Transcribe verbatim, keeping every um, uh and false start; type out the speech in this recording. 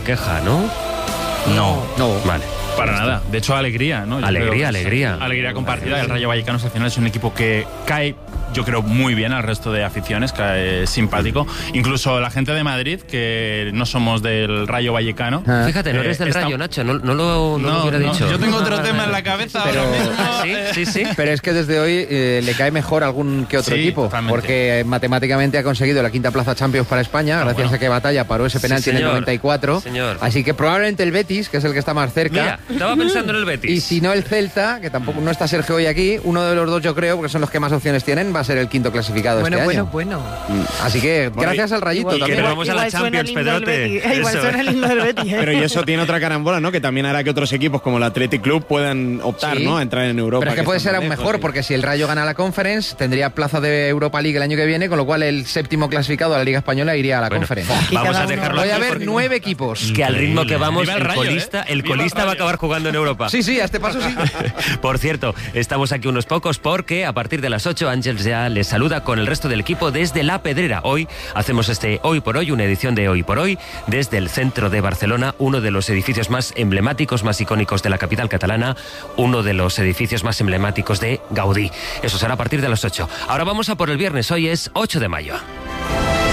queja, ¿no? No, no. Vale. Para nada. De hecho, alegría, ¿no? Yo Alegría, creo que alegría. es alegría compartida. El Rayo Vallecano al final es un equipo que cae, yo creo, muy bien al resto de aficiones, cae simpático. Incluso la gente de Madrid, que no somos del Rayo Vallecano. Ah. Fíjate, no eres del eh, está... Rayo, Nacho, no, no lo, no no, lo hubiera no, dicho. Yo tengo otro tema en la cabeza Pero, ahora mismo. ¿Ah, sí? Sí, sí. Pero es que desde hoy eh, le cae mejor algún que otro Sí, equipo, totalmente. porque matemáticamente ha conseguido la quinta plaza Champions para España, Ah, gracias bueno. a que Batalla paró ese Sí, penalti en el señor. noventa y cuatro. Señor. Así que probablemente el Betis, que es el que está más cerca. Mira, estaba pensando en el Betis. Y si no el Celta, que tampoco no está Sergio hoy aquí, uno de los dos yo creo, porque son los que más opciones tienen, va a ser el quinto clasificado Bueno, este bueno, año. bueno. Así que Bueno, gracias al Rayito Igual- Y que también. nos vamos a la igual suena Champions, lindo el Pedrote. Betis. Igual Eso. suena lindo el Betis, ¿eh? Pero y eso tiene otra carambola, ¿no? Que también hará que otros equipos como el Athletic Club puedan optar, Sí. ¿no? A entrar en Europa. Pero es que puede están ser más aún lejos mejor, y- porque si el Rayo gana la Conference, tendría plaza de Europa League el año que viene, con lo cual el séptimo clasificado de la Liga Española iría a la Bueno, Conference. Aquí vamos cada a uno- dejarlo Voy a aquí ver porque- nueve equipos. Que al ritmo que vamos, Viva el el Rayo, colista, ¿eh? el Viva el colista va a Rayo. acabar jugando en Europa. Sí, sí, a este paso sí. Por cierto, estamos aquí unos pocos porque a partir de las ocho Ángels ya les saluda con el resto del equipo desde La Pedrera. Hoy hacemos este Hoy por Hoy, una edición de Hoy por Hoy, desde el centro de Barcelona, uno de los edificios más emblemáticos, más icónicos de la capital catalana, uno de los edificios más emblemáticos de Gaudí. Eso será a partir de las ocho. Ahora vamos a por el viernes, hoy es ocho de mayo.